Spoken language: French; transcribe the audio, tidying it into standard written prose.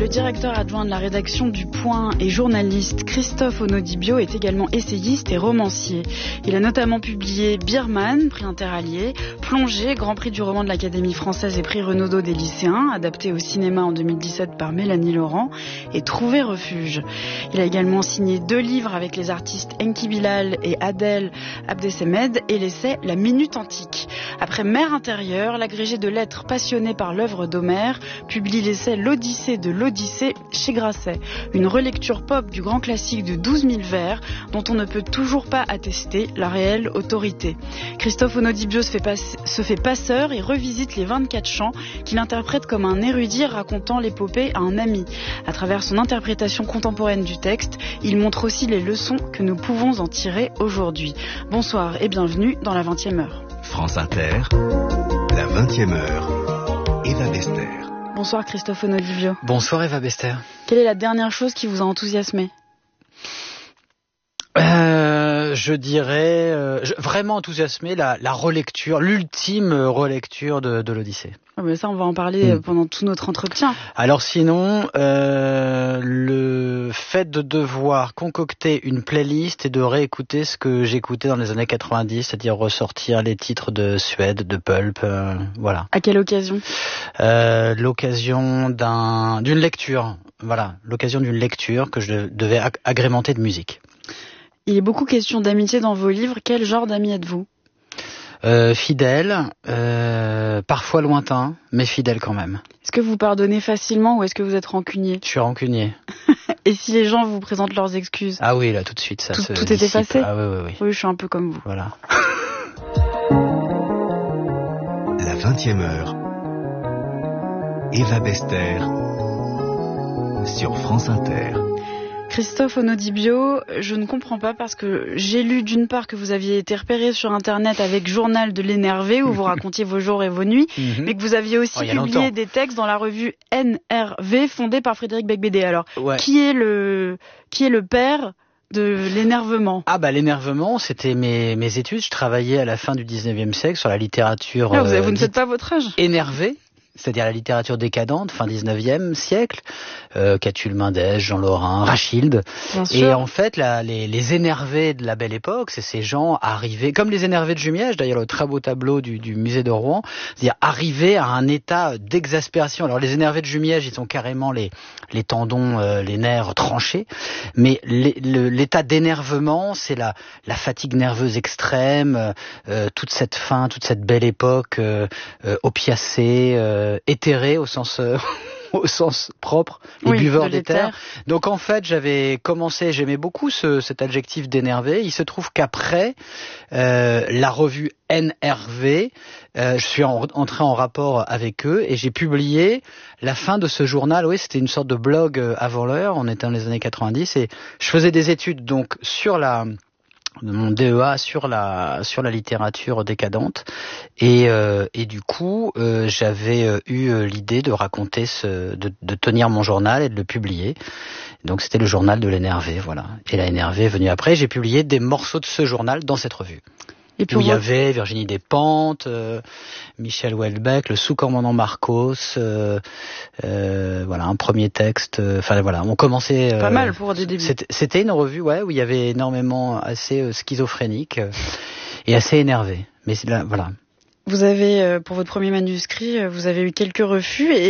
Le directeur adjoint de la rédaction du Point et journaliste Christophe Onodibio est également essayiste et romancier. Il a notamment publié Birman, prix Interallié, Plongée, grand prix du roman de l'Académie française et prix Renaudot des lycéens, adapté au cinéma en 2017 par Mélanie Laurent, et Trouver refuge. Il a également signé 2 livres avec les artistes Enki Bilal et Adel Abdesemed et l'essai La Minute Antique. Après Mer intérieure, l'agrégé de lettres passionné par l'œuvre d'Homère publie l'essai L'Odyssée de l'Odyssée chez Grasset, une relecture pop du grand classique de 12 000 vers dont on ne peut toujours pas attester la réelle autorité. Christophe Onodibio se fait passeur et revisite les 24 chants qu'il interprète comme un érudit racontant l'épopée à un ami. À travers son interprétation contemporaine du texte, il montre aussi les leçons que nous pouvons en tirer aujourd'hui. Bonsoir et bienvenue dans la 20e heure. France Inter, la 20e heure, Eva Bester. Bonsoir Christophe Onodibio. Bonsoir Eva Bester. Quelle est la dernière chose qui vous a enthousiasmé ? Je dirais vraiment enthousiasmé la relecture, l'ultime relecture de l'Odyssée. Ah ben ça, on va en parler pendant tout notre entretien. Alors sinon, le fait de devoir concocter une playlist et de réécouter ce que j'écoutais dans les années 90, c'est-à-dire ressortir les titres de Suède, de Pulp, voilà. À quelle occasion ? L'occasion d'une lecture, voilà, l'occasion d'une lecture que je devais agrémenter de musique. Il est beaucoup question d'amitié dans vos livres. Quel genre d'amis êtes-vous ? Fidèle, parfois lointain, mais fidèle quand même. Est-ce que vous pardonnez facilement ou est-ce que vous êtes rancunier ? Je suis rancunier. Et si les gens vous présentent leurs excuses ? Ah oui, là tout de suite, ça se tout est effacé ? Ah oui. Oui, je suis un peu comme vous. Voilà. La 20e heure, Eva Bester sur France Inter. Christophe Onodibio, je ne comprends pas parce que j'ai lu d'une part que vous aviez été repéré sur Internet avec Journal de l'énervé où vous racontiez vos jours et vos nuits, mais que vous aviez aussi publié des textes dans la revue NRV fondée par Frédéric Becbédé. Alors, qui est le père de l'énervement ? Ah bah l'énervement, c'était mes études. Je travaillais à la fin du 19e siècle sur la littérature vous ne faites pas votre âge. Énervée. C'est-à-dire la littérature décadente, fin 19e siècle, Catulle Mendès, Jean Lorrain, Rachilde. Et en fait, les énervés de la Belle Époque, c'est ces gens arrivés, comme les énervés de Jumièges, d'ailleurs le très beau tableau du musée de Rouen, c'est-à-dire arrivés à un état d'exaspération. Alors les énervés de Jumièges, ils ont carrément les tendons, les nerfs tranchés, mais l'état d'énervement, c'est la fatigue nerveuse extrême, toute cette fin, toute cette Belle Époque opiacée, éthéré au sens propre, les buveurs d'éther. Donc en fait, j'avais commencé, j'aimais beaucoup cet adjectif d'énervé. Il se trouve qu'après la revue NRV, je suis entré en rapport avec eux et j'ai publié la fin de ce journal. Oui, c'était une sorte de blog avant l'heure. On était dans les années 90 et je faisais des études donc sur mon DEA sur la littérature décadente et du coup j'avais eu l'idée de raconter de tenir mon journal et de le publier. Donc c'était le journal de l'énervé, voilà. Et la énervé est venue après. J'ai publié des morceaux de ce journal dans cette revue. Et puis où il y avait Virginie Despentes, Michel Houellebecq, le sous-commandant Marcos, voilà, un premier texte. Enfin voilà, on commençait. Pas mal pour des débuts. C'était une revue, où il y avait énormément assez schizophrénique et assez énervé. Mais là, voilà. Vous avez, pour votre premier manuscrit, vous avez eu quelques refus et